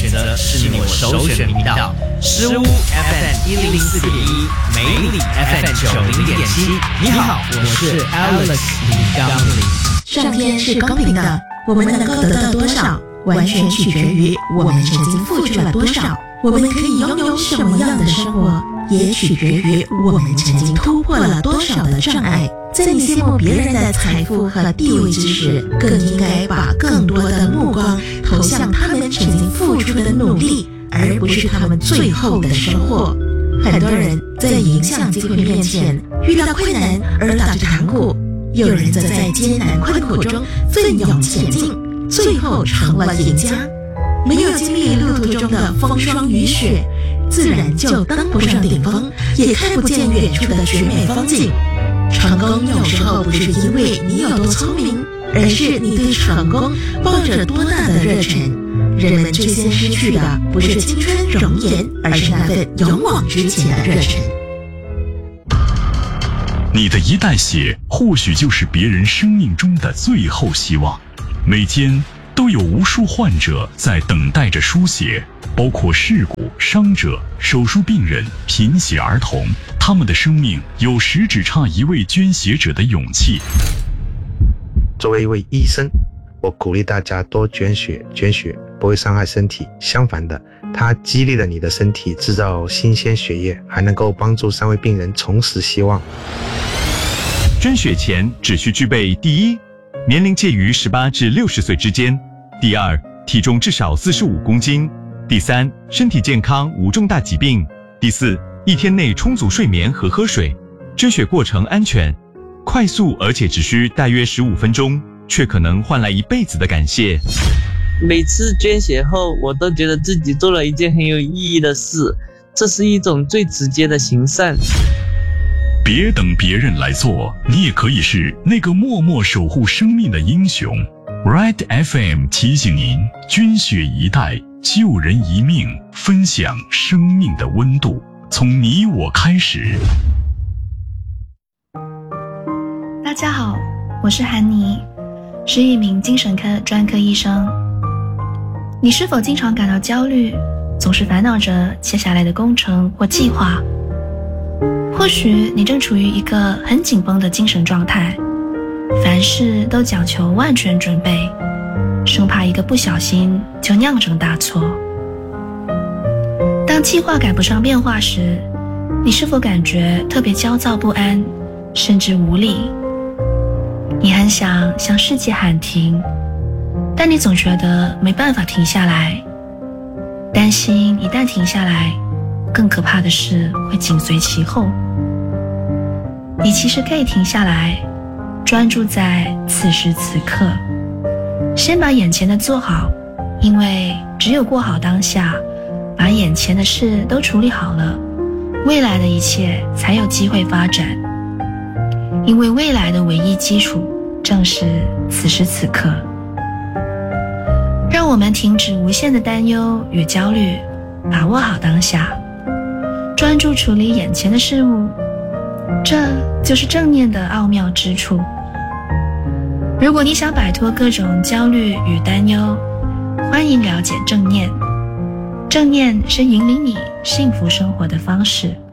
择是你我首选频道，失屋 FM104.1，美里 FM90.7。你好，我是 Alex 李刚林。 上天是公平的，我们能够得到多少，完全取决于我们曾经付出了多少。我们可以拥有什么样的生活，也取决于我们曾经突破了多少的障碍。在你羡慕别人的财富和地位之时，更应该把更多的目光投向他们曾经付出的努力，而不是他们最后的收获。很多人在影响机会面前遇到困难而打着堂鼓，有人则在艰难困苦中奋勇前进，最后成了赢家。没有经历路途中的风霜雨雪，自然就登不上顶峰，也看不见远处的绝美风景。成功有时候不是因为你有多聪明，而是你对成功抱着多大的热忱。人们最先失去的不是青春容颜，而是那份勇往直前的热忱。 你的一袋血或许就是别人生命中的最后希望。每天都有无数患者在等待着输血，包括事故、伤者、手术病人、贫血儿童，他们的生命有时只差一位捐血者的勇气。 作为一位医生，我鼓励大家多捐血，捐血不会伤害身体，相反的，它激励了你的身体制造新鲜血液，还能够帮助3位病人重拾希望。 捐血前只需具备：第一，年龄介于18至60岁之间；第二，体重至少45公斤；第三，身体健康无重大疾病；第四，一天内充足睡眠和喝水。捐血过程安全、快速，而且只需大约15分钟，却可能换来一辈子的感谢。 每次捐血后，我都觉得自己做了一件很有意义的事，这是一种最直接的行善。 别等别人来做，你也可以是那个默默守护生命的英雄。Red FM 提醒您：捐血一袋，救人一命，分享生命的温度，从你我开始。 大家好，我是韩妮，是一名精神科专科医生。你是否经常感到焦虑，总是烦恼着接下来的工程或计划？或许你正处于一个很紧绷的精神状态，凡事都讲求万全准备，生怕一个不小心就酿成大错。当计划赶不上变化时，你是否感觉特别焦躁不安，甚至无力？你很想向世界喊停，但你总觉得没办法停下来，担心一旦停下来，更可怕的事会紧随其后。你其实可以停下来，专注在此时此刻，先把眼前的做好，因为只有过好当下，把眼前的事都处理好了，未来的一切才有机会发展。因为未来的唯一基础正是此时此刻。让我们停止无限的担忧与焦虑，把握好当下，专注处理眼前的事物，这就是正念的奥妙之处。如果你想摆脱各种焦虑与担忧，欢迎了解正念。正念是引领你幸福生活的方式。